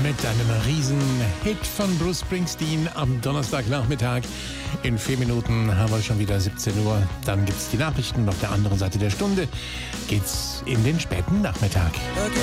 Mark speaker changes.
Speaker 1: mit einem Riesen-Hit von Bruce Springsteen am Donnerstagnachmittag. In 4 Minuten haben wir schon wieder 17 Uhr. Dann gibt's die Nachrichten. Auf der anderen Seite der Stunde geht's in den späten Nachmittag.